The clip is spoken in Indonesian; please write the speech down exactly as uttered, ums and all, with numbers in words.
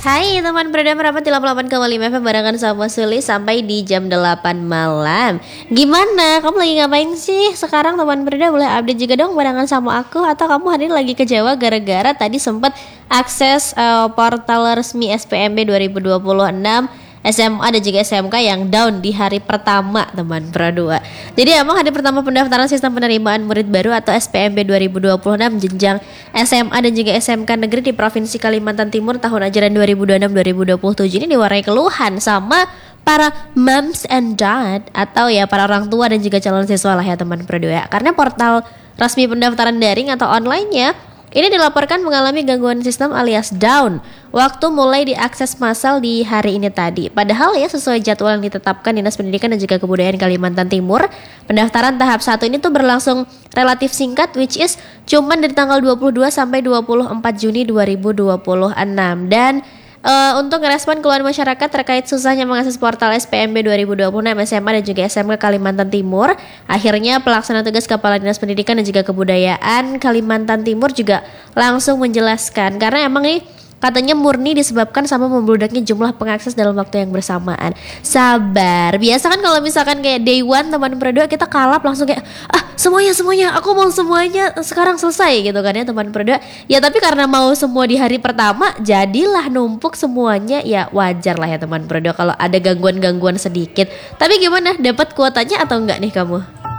Hai teman berada merapat di delapan puluh delapan koma lima F M barengan sama Suli sampai di jam delapan malam. Gimana? Kamu lagi ngapain sih? Sekarang teman berada boleh update juga dong barengan sama aku. Atau kamu hari ini lagi ke Jawa gara-gara tadi sempat akses uh, portal resmi S P M B dua ribu dua puluh enam S M A dan juga S M K yang down di hari pertama teman berdua. Jadi emang hari pertama pendaftaran sistem penerimaan murid baru atau S P M B dua ribu dua puluh enam jenjang S M A dan juga S M K negeri di Provinsi Kalimantan Timur tahun ajaran dua ribu dua puluh enam dua ribu dua puluh tujuh ini diwarnai keluhan sama para moms and dad atau ya para orang tua dan juga calon siswa lah ya teman berdua. Karena portal resmi pendaftaran daring atau online-nya ini dilaporkan mengalami gangguan sistem alias down waktu mulai diakses massal di hari ini tadi. Padahal ya sesuai jadwal yang ditetapkan Dinas Pendidikan dan juga Kebudayaan Kalimantan Timur, pendaftaran tahap satu ini tuh berlangsung relatif singkat, which is cuman dari tanggal dua puluh dua sampai dua puluh empat Juni dua ribu dua puluh enam. Dan Uh, untuk merespon keluhan masyarakat terkait susahnya mengakses portal S P M B dua ribu dua puluh enam S M A dan juga S M K Kalimantan Timur, akhirnya pelaksana tugas Kepala Dinas Pendidikan dan juga Kebudayaan Kalimantan Timur juga langsung menjelaskan karena emang nih katanya murni disebabkan sama membludaknya jumlah pengakses dalam waktu yang bersamaan. Sabar. Biasa kan kalau misalkan kayak day one teman berdua kita kalap langsung kayak ah semuanya semuanya aku mau semuanya sekarang selesai gitu kan ya teman berdua. Ya tapi karena mau semua di hari pertama jadilah numpuk semuanya, ya wajar lah ya teman berdua kalau ada gangguan-gangguan sedikit. Tapi gimana, dapat kuotanya atau enggak nih kamu?